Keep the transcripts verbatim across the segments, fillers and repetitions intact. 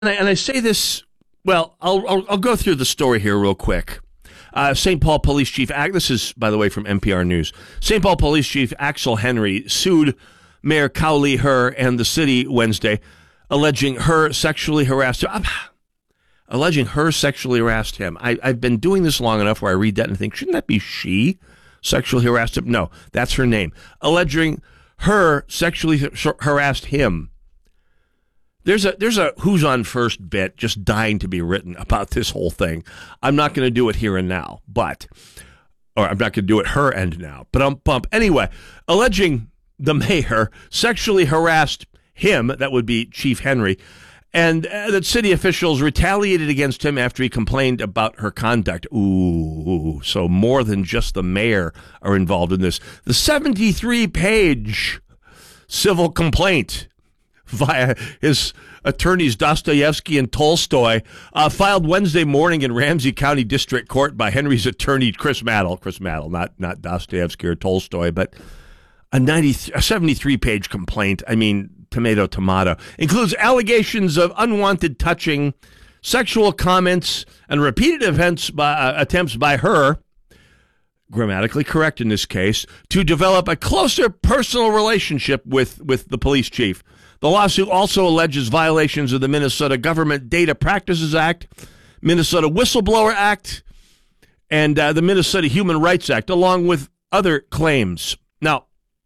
I, and I say this, well, I'll, I'll, I'll go through the story here real quick. Uh, Saint Paul Police Chief, this is, by the way, from N P R News. Saint Paul Police Chief Axel Henry sued Mayor Cowley Her and the city Wednesday, alleging her sexually harassed him. Alleging her sexually harassed him. I, I've been doing this long enough where I read that and think, shouldn't that be she sexually harassed him? No, that's her name. Alleging her sexually harassed him. There's a there's a Who's on First bit just dying to be written about this whole thing. I'm not going to do it here and now, but, or I'm not going to do it her and now, but I'm bump. Anyway, alleging the mayor sexually harassed him, that would be Chief Henry, and uh, that city officials retaliated against him after he complained about her conduct. Ooh, so more than just the mayor are involved in this. The seventy-three page civil complaint via his attorneys Dostoevsky and Tolstoy, uh, filed Wednesday morning in Ramsey County District Court by Henry's attorney Chris Maddle. Chris Maddle, not not Dostoevsky or Tolstoy, but a ninety a seventy-three page complaint. I mean, tomato tomato, includes allegations of unwanted touching, sexual comments, and repeated events by, uh, attempts by her, grammatically correct in this case, to develop a closer personal relationship with with the police chief. The lawsuit also alleges violations of the Minnesota Government Data Practices Act, Minnesota Whistleblower Act, and uh, the Minnesota Human Rights Act, along with other claims. Now,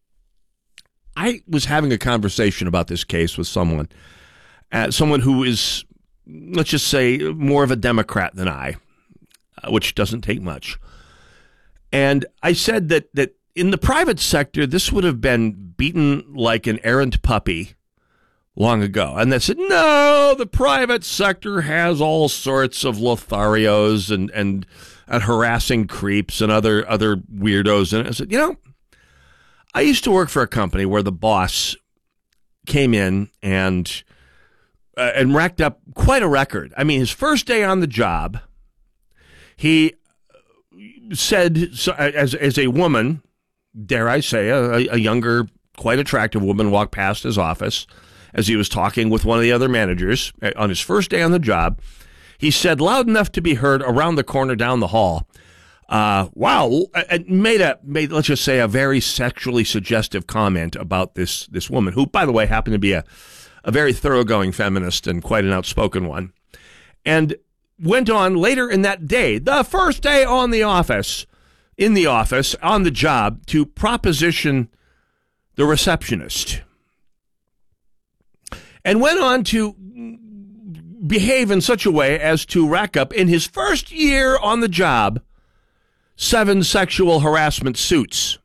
I was having a conversation about this case with someone, uh, someone who is, let's just say, more of a Democrat than I, uh, which doesn't take much. And I said that that in the private sector, this would have been beaten like an errant puppy long ago. And they said, no, the private sector has all sorts of Lotharios and, and, and harassing creeps and other, other weirdos. And I said, you know, I used to work for a company where the boss came in and, uh, and racked up quite a record. I mean, his first day on the job, he said, so, as, as a woman, dare I say, a, a younger, quite attractive woman walked past his office as he was talking with one of the other managers on his first day on the job. He said loud enough to be heard around the corner down the hall, uh, wow, and made a, made, let's just say, a very sexually suggestive comment about this, this woman, who, by the way, happened to be a, a very thoroughgoing feminist and quite an outspoken one. And went on later in that day, the first day on the office, in the office, on the job, to proposition the receptionist. And went on to behave in such a way as to rack up, in his first year on the job, seven sexual harassment suits.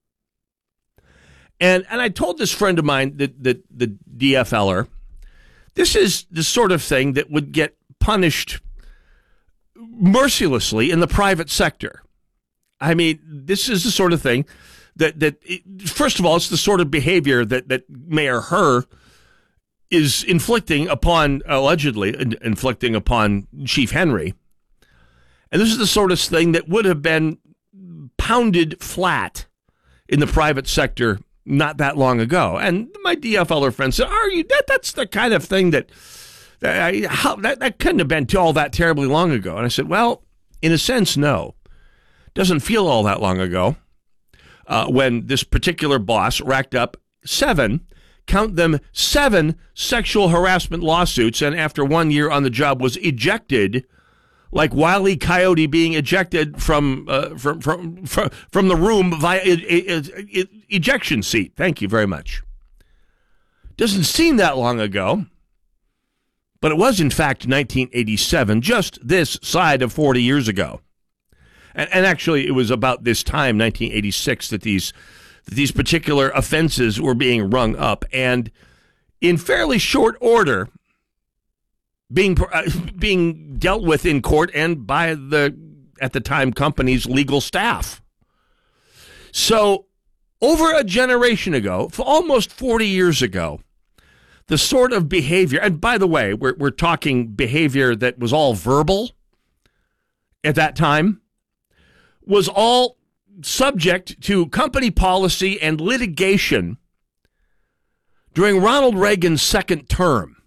And and I told this friend of mine, that the, the D F L er, this is the sort of thing that would get punished mercilessly in the private sector. I mean, this is the sort of thing that, that first of all, it's the sort of behavior that, that Mayor Her is inflicting upon, allegedly inflicting upon Chief Henry. And this is the sort of thing that would have been pounded flat in the private sector not that long ago. And my D F L er friend said, are you, that, that's the kind of thing that, that, how, that, that couldn't have been all that terribly long ago. And I said, well, in a sense, no. Doesn't feel all that long ago uh, when this particular boss racked up seven, count them, seven sexual harassment lawsuits, and after one year on the job was ejected, like Wile E. Coyote being ejected from uh, from, from from from the room via e- e- e- ejection seat. Thank you very much. Doesn't seem that long ago, but it was in fact nineteen eighty-seven, just this side of forty years ago. And, and actually, it was about this time, nineteen eighty-six, that these that these particular offenses were being rung up, and in fairly short order, being uh, being dealt with in court and by the, at the time, company's legal staff. So, over a generation ago, for almost forty years ago, the sort of behavior, and by the way, we're we're talking behavior that was all verbal at that time, was all subject to company policy and litigation during Ronald Reagan's second term.